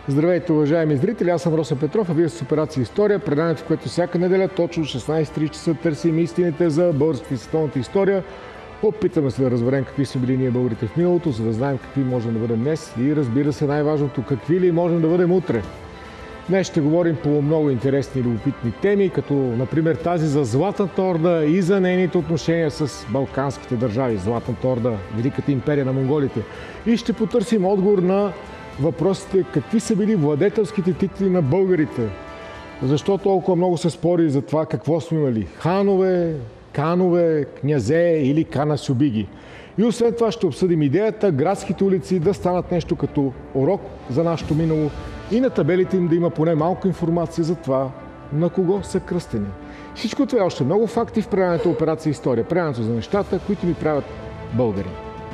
Здравейте, уважаеми зрители! Аз съм Росен Петров, а вие с Операция История, преданието, в което всяка неделя точно 16:30 часа търсим истините за българската и световната история. Опитаме се да разберем какви са били ние българите в миналото, за да знаем какви можем да бъдем днес и, разбира се, най-важното, какви ли можем да бъдем утре. Днес ще говорим по много интересни и любопитни теми, като например тази за Златната орда и за нейните отношения с балканските държави. Златната орда, Великата империя на монголите. И ще потърсим отговор на въпросите какви са били владетелските титли на българите. Защо толкова много се спори за това какво сме имали? Ханове, канове, князе или канасюбиги. И освен това ще обсъдим идеята градските улици да станат нещо като урок за нашето минало и на табелите им да има поне малко информация за това на кого са кръстени. Всичко това е още много факти в преданието Операция История. Преданието за нещата, които ни правят българи.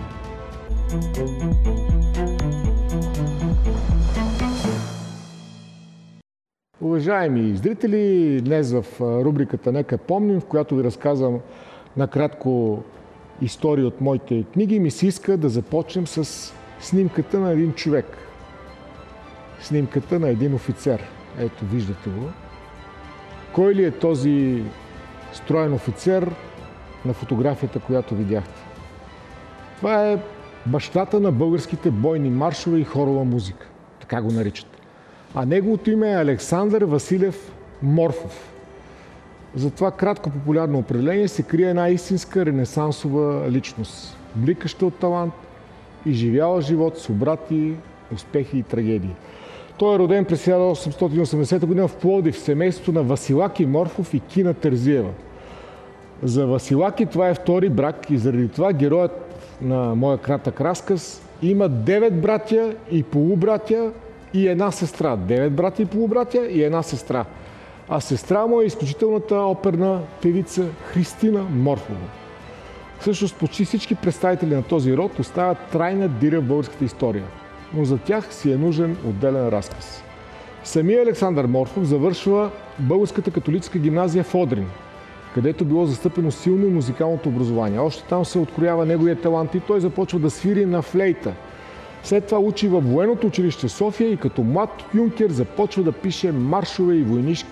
Уважаеми зрители, днес в рубриката "Нека помним", в която ви разказвам накратко истории от моите книги, ми се иска да започнем с снимката на един човек. Снимката на един офицер. Ето, виждате го. Кой ли е този строен офицер на фотографията, която видяхте? Това е бащата на българските бойни маршове и хорова музика. Така го наричат. А неговото име е Александър Василев Морфов. За това кратко популярно определение се крие една истинска ренесансова личност. Бликаща от талант и живяла живот с обрати, успехи и трагедии. Той е роден през 1880 година в Пловдив, в семейството на Василаки Морфов и Кина Терзиева. За Василаки това е втори брак и заради това героят на моя кратък разказ има 9 братя и полубратя и една сестра. 9 братя и полубратя и една сестра. А сестра му е изключителната оперна певица Христина Морфова. Всъщност почти всички представители на този род остават трайна диря в българската история, но за тях си е нужен отделен разказ. Самия Александър Морфов завършва Българската католическа гимназия в Одрин, където било застъпено силно и музикалното образование. Още там се откроява неговия талант и той започва да свири на флейта. След това учи във военното училище в София и като млад юнкер започва да пише маршове и войнишки